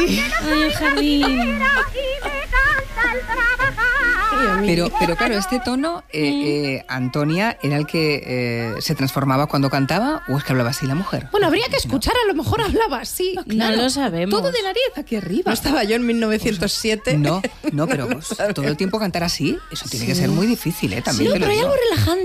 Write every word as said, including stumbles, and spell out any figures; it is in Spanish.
Ay, Ay, el jardín. Pero, pero claro, este tono, eh, eh, Antonia, ¿era el que eh, se transformaba cuando cantaba o es que hablaba así la mujer? Bueno, habría que escuchar, a lo mejor hablaba así. No, claro, no lo sabemos. Todo de nariz aquí arriba. ¿No estaba yo en mil novecientos siete? No, no, pero pues, todo el tiempo cantar así, eso tiene que ser muy difícil, ¿eh? También Sí, te lo pero hay digo. algo relajante.